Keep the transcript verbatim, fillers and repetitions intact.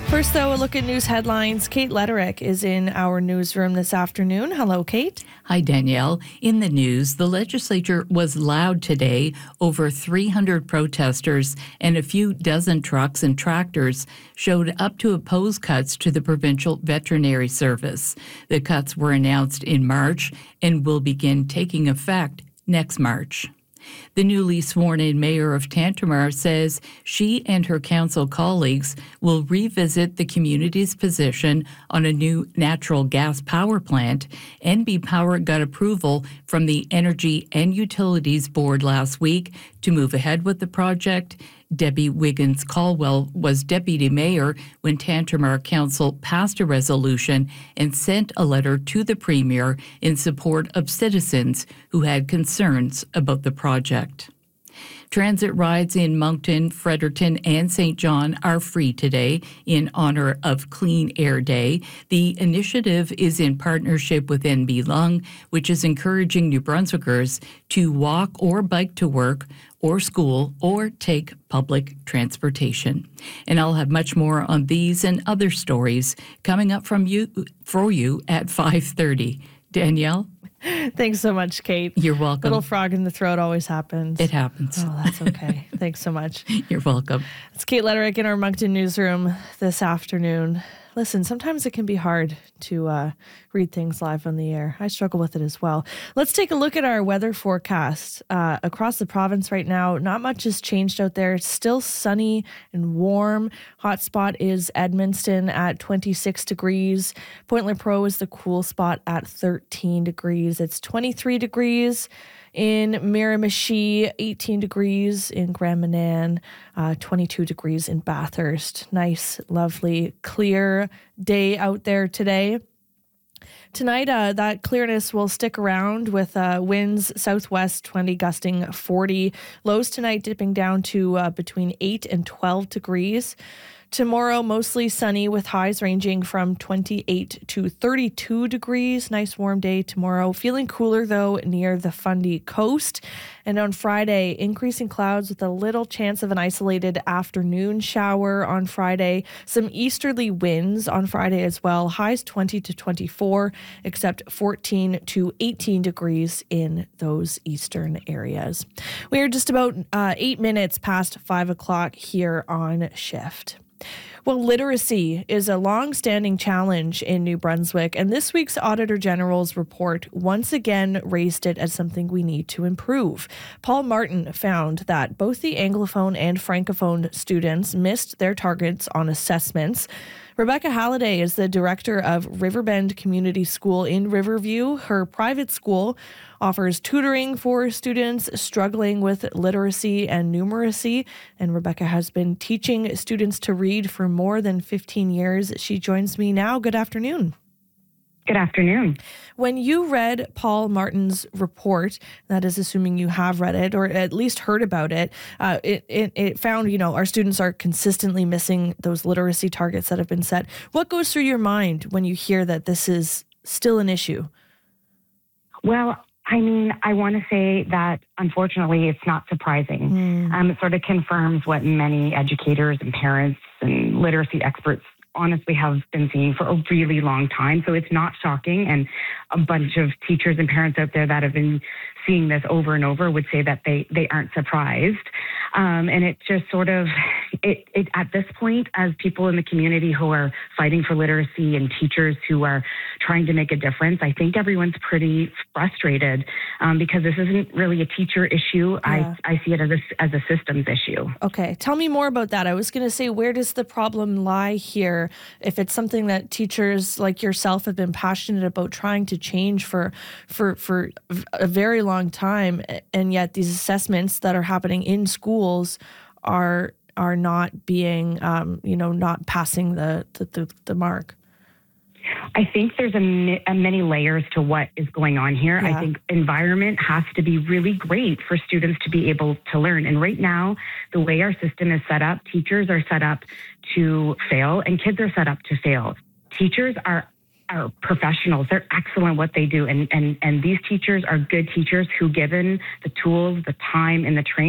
First, though, a look at news headlines. Kate Lederick is in our newsroom this afternoon. Hello, Kate. Hi, Danielle. In the news, the legislature was loud today. Over three hundred protesters and a few dozen trucks and tractors showed up to oppose cuts to the provincial veterinary service. The cuts were announced in March and will begin taking effect next March. The newly sworn-in mayor of Tantramar says she and her council colleagues will revisit the community's position on a new natural gas power plant. N B Power got approval from the Energy and Utilities Board last week to move ahead with the project. Debbie Wiggins Caldwell was deputy mayor when Tantramar Council passed a resolution and sent a letter to the premier in support of citizens who had concerns about the project. Transit rides in Moncton, Fredericton, and Saint John are free today in honor of Clean Air Day. The initiative is in partnership with N B Lung, which is encouraging New Brunswickers to walk or bike to work or school or take public transportation. And I'll have much more on these and other stories coming up from you for you at five thirty. Danielle? Thanks so much, Kate. You're welcome. Little frog in the throat always happens. It happens. Oh, that's okay. Thanks so much. You're welcome. It's Kate Lederick in our Moncton newsroom this afternoon. Listen, sometimes it can be hard to uh, read things live on the air. I struggle with it as well. Let's take a look at our weather forecast uh, across the province right now. Not much has changed out there. It's still sunny and warm. Hotspot is Edmundston at twenty-six degrees. Point Lepreau is the cool spot at thirteen degrees. It's twenty-three degrees in Miramichi, eighteen degrees in Grand Manan, uh, twenty-two degrees in Bathurst. Nice, lovely, clear day out there today. Tonight, uh, that clearness will stick around with uh, winds southwest twenty gusting forty. Lows tonight dipping down to uh, between eight and twelve degrees. Tomorrow, mostly sunny with highs ranging from twenty-eight to thirty-two degrees. Nice warm day tomorrow. Feeling cooler, though, near the Fundy coast. And on Friday, increasing clouds with a little chance of an isolated afternoon shower on Friday. Some easterly winds on Friday as well. Highs twenty to twenty-four, except fourteen to eighteen degrees in those eastern areas. We are just about uh, eight minutes past five o'clock here on Shift. Well, literacy is a long-standing challenge in New Brunswick, and this week's Auditor General's report once again raised it as something we need to improve. Paul Martin found that both the Anglophone and Francophone students missed their targets on assessments. Rebecca Halliday is the director of Riverbend Community School in Riverview. Her private school offers tutoring for students struggling with literacy and numeracy. And Rebecca has been teaching students to read for more than fifteen years. She joins me now. Good afternoon. Good afternoon. When you read Paul Martin's report, that is assuming you have read it or at least heard about it, uh, it, it, it found, you know, our students are consistently missing those literacy targets that have been set. What goes through your mind when you hear that this is still an issue? Well, I mean, I want to say that, unfortunately, it's not surprising. Mm. Um, it sort of confirms what many educators and parents and literacy experts honestly have been seeing for a really long time. So it's not shocking. And a bunch of teachers and parents out there that have been seeing this over and over would say that they, they aren't surprised. Um, and it just sort of, it, it at this point, as people in the community who are fighting for literacy and teachers who are trying to make a difference, I think everyone's pretty frustrated um, because this isn't really a teacher issue. Yeah. I, I see it as a, as a systems issue. Okay. Tell me more about that. I was going to say, where does the problem lie here? If it's something that teachers like yourself have been passionate about trying to change for, for, for a very long time, and yet these assessments that are happening in schools are are not being, um, you know, not passing the the, the, the mark. I think there's a, a many layers to what is going on here. Yeah. I think environment has to be really great for students to be able to learn. And right now, the way our system is set up, teachers are set up to fail and kids are set up to fail. Teachers are are professionals. They're excellent at what they do. And, and, and these teachers are good teachers who, given the tools, the time, and the training,